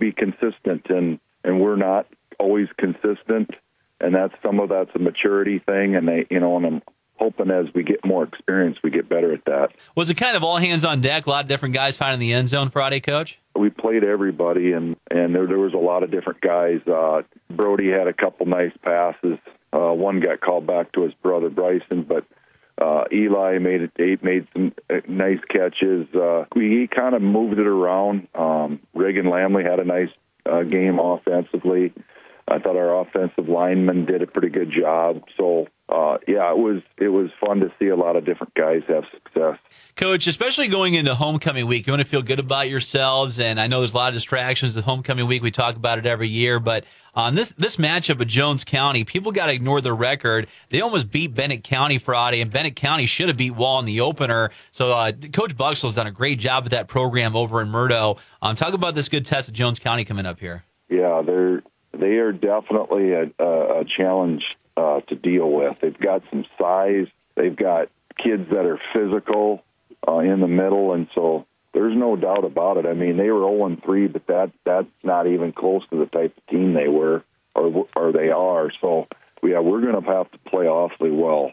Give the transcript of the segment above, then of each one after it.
be consistent, and we're not always consistent, and that's a maturity thing, and and I'm hoping as we get more experience, we get better at that. Was it kind of all hands on deck, a lot of different guys finding the end zone Friday, Coach? We played everybody, and there was a lot of different guys. Brody had a couple nice passes. One got called back to his brother Bryson, but Eli made some nice catches. He kind of moved it around. Reagan Lamley had a nice game offensively. I thought our offensive linemen did a pretty good job. So, it was fun to see a lot of different guys have success. Coach, especially going into homecoming week, you want to feel good about yourselves, and I know there's a lot of distractions with homecoming week. We talk about it every year, but on this matchup at Jones County, people got to ignore the record. They almost beat Bennett County Friday, and Bennett County should have beat Wall in the opener. So Coach Buxell's done a great job with that program over in Murdo. Talk about this good test at Jones County coming up here. Yeah, they are definitely a challenge to deal with. They've got some size. They've got kids that are physical in the middle, and so there's no doubt about it. I mean, they were 0-3, but that's not even close to the type of team they were or they are. So, we're going to have to play awfully well.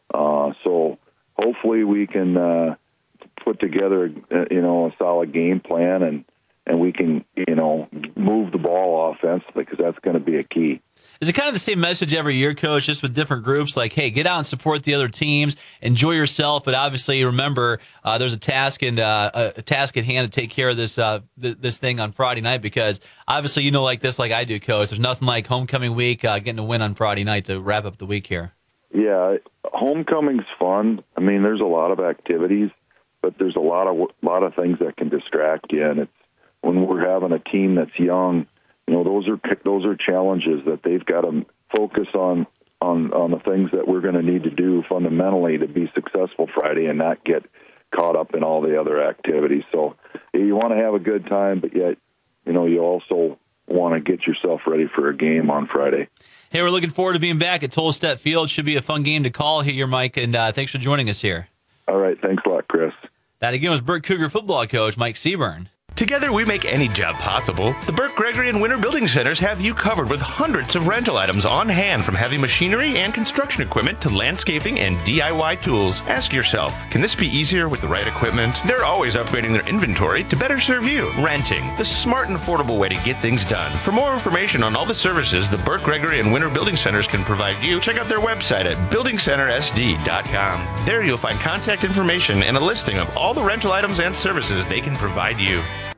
So hopefully we can put together, a solid game plan, and we can, move the ball offensively, because that's going to be a key. Is it kind of the same message every year, Coach, just with different groups? Like, hey, get out and support the other teams, enjoy yourself, but obviously remember there's a task at hand to take care of this thing on Friday night, because obviously like I do, Coach. There's nothing like homecoming week, getting a win on Friday night to wrap up the week here. Yeah, homecoming's fun. I mean, there's a lot of activities, but there's a lot of things that can distract you, and it's when we're having a team that's young. Those are challenges that they've got to focus on the things that we're going to need to do fundamentally to be successful Friday and not get caught up in all the other activities. So you want to have a good time, but yet, you also want to get yourself ready for a game on Friday. Hey, we're looking forward to being back at Tolstedt Field. Should be a fun game to call here, Mike, and thanks for joining us here. All right, thanks a lot, Chris. That again was Burke Cougar football coach Mike Seaburn. Together, we make any job possible. The Burke, Gregory, and Winter Building Centers have you covered with hundreds of rental items on hand, from heavy machinery and construction equipment to landscaping and DIY tools. Ask yourself, can this be easier with the right equipment? They're always upgrading their inventory to better serve you. Renting, the smart and affordable way to get things done. For more information on all the services the Burke, Gregory, and Winter Building Centers can provide you, check out their website at buildingcentersd.com. There you'll find contact information and a listing of all the rental items and services they can provide you.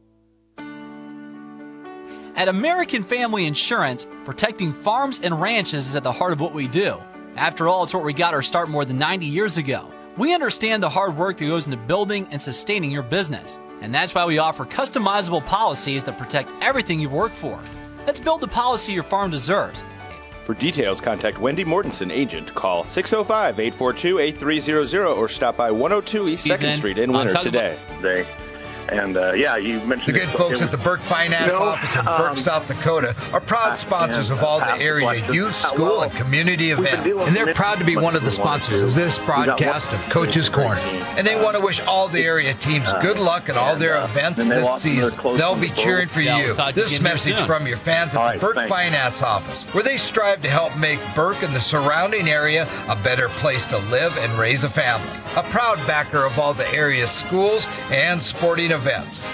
At American Family Insurance, protecting farms and ranches is at the heart of what we do. After all, it's where we got our start more than 90 years ago. We understand the hard work that goes into building and sustaining your business, and that's why we offer customizable policies that protect everything you've worked for. Let's build the policy your farm deserves. For details, contact Wendy Mortensen, agent. Call 605-842-8300 or stop by 102 East 2nd Street in Winter today. And you mentioned the good folks at the Burke Finance office in Burke, South Dakota are proud sponsors of all the area youth, school, and community events. And they're proud to be one of the sponsors of this broadcast of Coach's Corner. And they want to wish all the area teams good luck at all their events this season. They'll be cheering for you. This message from your fans at the Burke Finance office, where they strive to help make Burke and the surrounding area a better place to live and raise a family. A proud backer of all the area's schools and sporting events.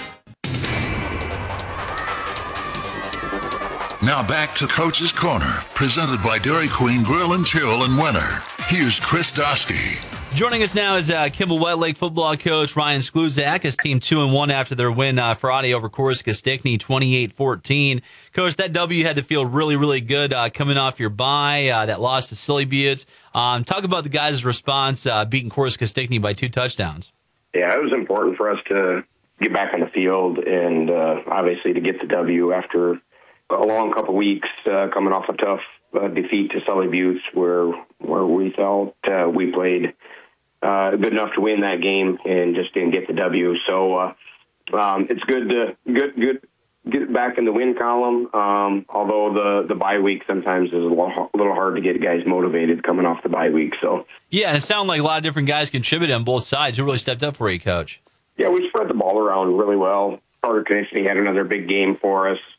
Now back to Coach's Corner, presented by Dairy Queen Grill and Chill in Winter. Here's Chris Dosky. Joining us now is Kimball Wet Lake football coach Ryan Skluzak. His team 2-1 after their win Friday over Corsica Stickney, 28-14. Coach, that W had to feel really, really good coming off your bye. That loss to Silly Buttes. Talk about the guys' response beating Corsica Stickney by 2 touchdowns. Yeah, it was important for us to get back on the field and obviously to get the W after a long couple weeks coming off a tough defeat to Sully Buttes, where we felt we played good enough to win that game and just didn't get the W. So it's good to get back in the win column, although the bye week sometimes is a little hard to get guys motivated coming off the bye week. So yeah, and it sounded like a lot of different guys contributed on both sides. Who really stepped up for you, Coach? Yeah, we spread the ball around really well. Carter Knisley had another big game for us.